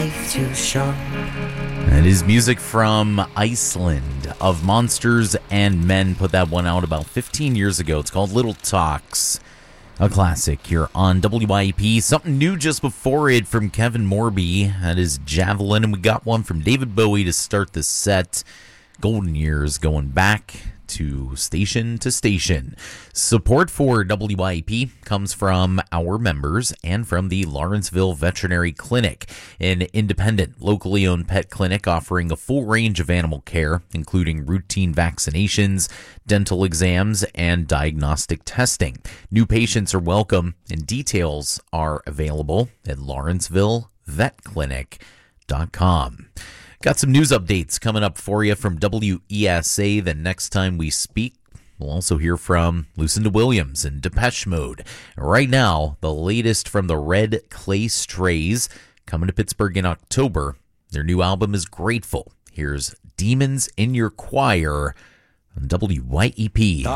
life too short. That is music from Iceland of Monsters and Men. Put that one out about 15 years ago. It's called Little Talks. A classic here on WYEP. Something new just before it from Kevin Morby. That is Javelin. And we got one from David Bowie to start the set. Golden Years going back to station. Support for WYEP comes from our members and from the Lawrenceville Veterinary Clinic, an independent, locally owned pet clinic offering a full range of animal care, including routine vaccinations, dental exams, and diagnostic testing. New patients are welcome, and details are available at lawrencevillevetclinic.com. Got some news updates coming up for you from WESA the next time we speak. We'll also hear from Lucinda Williams and Depeche Mode. Right now, the latest from the Red Clay Strays coming to Pittsburgh in October. Their new album is Grateful. Here's Demons in Your Choir on WYEP.